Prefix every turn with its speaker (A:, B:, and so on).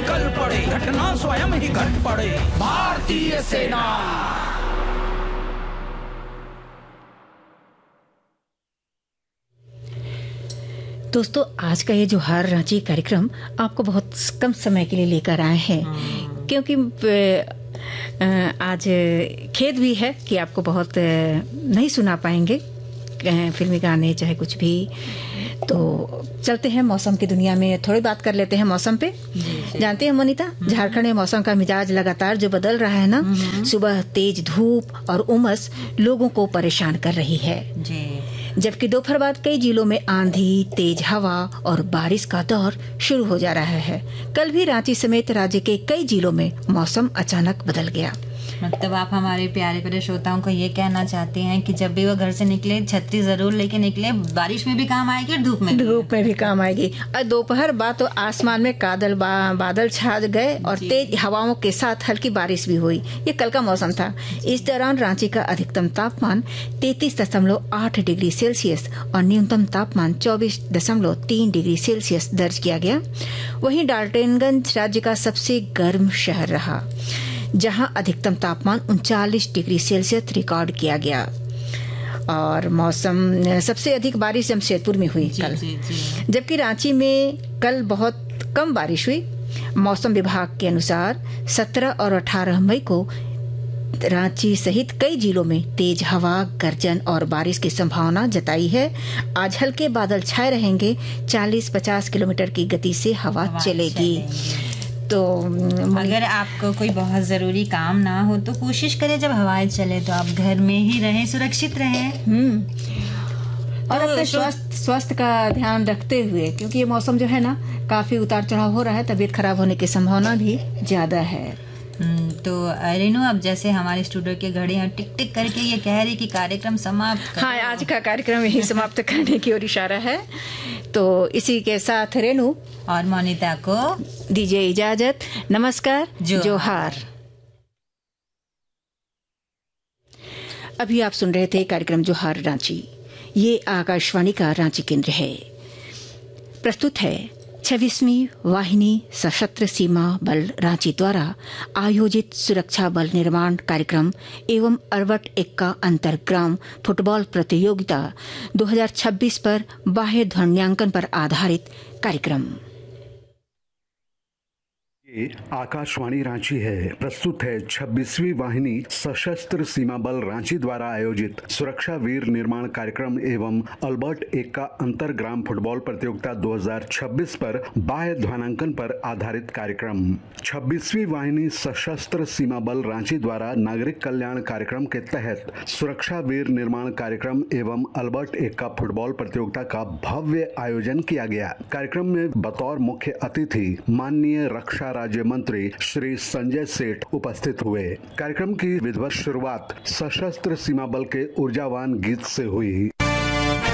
A: निकल पड़े, घटना स्वयं ही घट पड़े। भारतीय सेना।
B: दोस्तों, आज का ये जोहार रांची कार्यक्रम आपको बहुत कम समय के लिए लेकर आए हैं, क्योंकि आज खेद भी है कि आपको बहुत नहीं सुना पाएंगे फिल्मी गाने चाहे कुछ भी। तो चलते हैं मौसम की दुनिया में, थोड़ी बात कर लेते हैं मौसम पे। जानते हैं मोनिता, झारखंड में मौसम का मिजाज लगातार जो बदल रहा है ना, सुबह तेज धूप और उमस लोगों को परेशान कर रही है जी। जबकि दोपहर बाद कई जिलों में आंधी, तेज हवा और बारिश का दौर शुरू हो जा रहा है। कल भी रांची समेत राज्य के कई जिलों में मौसम अचानक बदल गया।
C: मतलब आप हमारे प्यारे प्यारे श्रोताओं को ये कहना चाहते हैं कि जब भी वो घर से निकले छतरी जरूर लेके निकले, बारिश में भी काम आएगी और धूप में भी
B: काम आएगी। और दोपहर बाद तो आसमान में बादल छा गए और तेज हवाओं के साथ हल्की बारिश भी हुई। ये कल का मौसम था। इस दौरान रांची का अधिकतम तापमान 33.8 डिग्री सेल्सियस और न्यूनतम तापमान 24.3 डिग्री सेल्सियस दर्ज किया गया। वहीं डाल्टनगंज राज्य का सबसे गर्म शहर रहा, जहां अधिकतम तापमान 39 डिग्री सेल्सियस रिकॉर्ड किया गया। और मौसम सबसे अधिक बारिश जमशेदपुर में हुई कल, जबकि रांची में कल बहुत कम बारिश हुई। मौसम विभाग के अनुसार 17 और 18 मई को रांची सहित कई जिलों में तेज हवा, गर्जन और बारिश की संभावना जताई है। आज हल्के बादल छाए रहेंगे, 40-50 किलोमीटर की गति से हवा चलेगी। तो
C: अगर आपको कोई बहुत जरूरी काम ना हो तो कोशिश करें जब हवाएं चले तो आप घर में ही रहें, सुरक्षित रहें।
B: और अपने स्वास्थ्य का ध्यान रखते हुए, क्योंकि ये मौसम जो है ना काफी उतार चढ़ाव हो रहा है, तबीयत खराब होने की संभावना भी ज्यादा है।
C: तो रेनू, अब जैसे हमारे स्टूडियो के घड़ियां टिक टिक करके ये कह रही कि कार्यक्रम समाप्त।
B: हाँ, आज का कार्यक्रम यही समाप्त करने की ओर इशारा है। तो इसी के साथ रेनू
C: और मोनिता को
B: दीजिए इजाजत। नमस्कार, जोहार। अभी आप सुन रहे थे कार्यक्रम जोहार रांची। ये आकाशवाणी का रांची केंद्र है। प्रस्तुत है 26वीं वाहिनी सशस्त्र सीमा बल रांची द्वारा आयोजित सुरक्षा बल निर्माण कार्यक्रम एवं अरवट एक्का अंतरग्राम फुटबॉल प्रतियोगिता 2026 पर बाह्य ध्वन्यांकन पर आधारित कार्यक्रम।
D: ये आकाशवाणी रांची है। प्रस्तुत है 26वीं वाहिनी सशस्त्र सीमा बल रांची द्वारा आयोजित सुरक्षा वीर निर्माण कार्यक्रम एवं अल्बर्ट एक्का अंतरग्राम फुटबॉल प्रतियोगिता 2026 पर बाह्य ध्वन्यांकन पर आधारित कार्यक्रम। 26वीं वाहिनी सशस्त्र सीमा बल रांची द्वारा नागरिक कल्याण कार्यक्रम के तहत सुरक्षा वीर निर्माण कार्यक्रम एवं अल्बर्ट एक्का फुटबॉल प्रतियोगिता का भव्य आयोजन किया गया। कार्यक्रम में बतौर मुख्य अतिथि माननीय रक्षा राज्य मंत्री श्री संजय सेठ उपस्थित हुए। कार्यक्रम की विधिवत शुरुआत सशस्त्र सीमा बल के ऊर्जावान गीत से हुई।